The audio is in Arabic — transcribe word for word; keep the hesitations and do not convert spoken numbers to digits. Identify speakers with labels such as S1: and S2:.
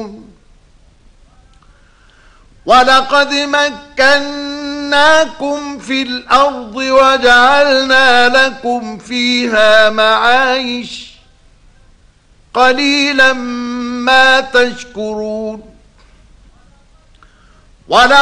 S1: ولقد مكناكم في الأرض وجعلنا لكم فيها معايش قليلا ما تشكرون.